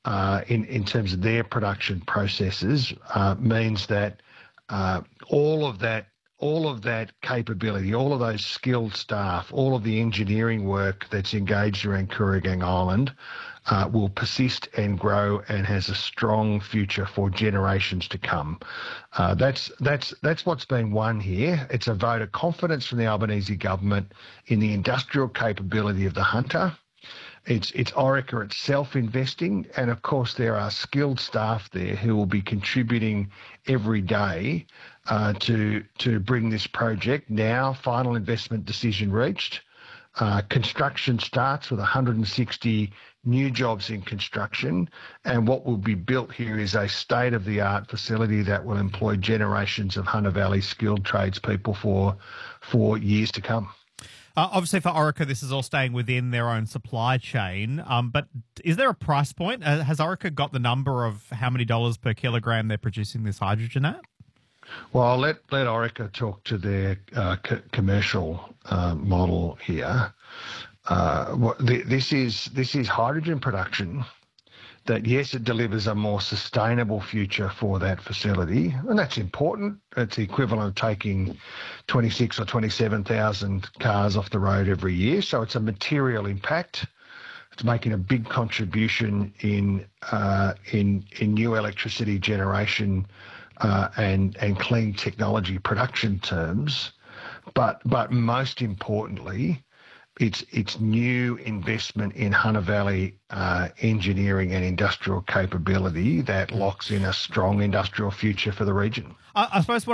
in terms of their production processes means that all of that capability, all of those skilled staff, all of the engineering work that's engaged around Kooragang Island will persist and grow and has a strong future for generations to come. That's what's been won here. It's a vote of confidence from the Albanese government in the industrial capability of the Hunter. It's Orica itself investing, and of course there are skilled staff there who will be contributing every day to bring this project. Now, final investment decision reached. Construction starts with 160 new jobs in construction, and what will be built here is a state-of-the-art facility that will employ generations of Hunter Valley skilled tradespeople for years to come. Obviously, for Orica, this is all staying within their own supply chain. But is there a price point? Has Orica got the number of how many dollars per kilogram they're producing this hydrogen at? Well, I'll let Orica talk to their commercial model here. This is hydrogen production that, yes, it delivers a more sustainable future for that facility, and that's important. It's the equivalent of taking 26 or 27,000 cars off the road every year, so it's a material impact. It's making a big contribution in new electricity generation and clean technology production terms, but most importantly, it's new investment in Hunter Valley engineering and industrial capability that locks in a strong industrial future for the region. I suppose what